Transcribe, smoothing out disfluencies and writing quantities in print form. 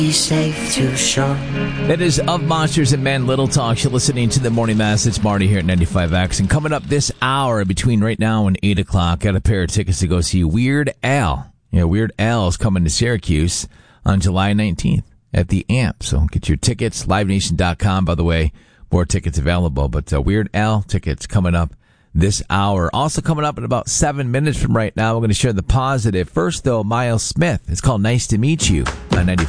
Safe to shore. That is Of Monsters and Men, Little Talk. You're listening to the Morning Mass. It's Marty here at 95X. And coming up this hour, between right now and 8 o'clock, got a pair of tickets to go see Weird Al. Yeah, Weird Al is coming to Syracuse on July 19th at the AMP. So get your tickets, livenation.com, by the way. More tickets available. But Weird Al tickets coming up this hour. Also coming up in about 7 minutes from right now, we're going to share the positive. First, though, Miles Smith. It's called Nice to Meet You on 95.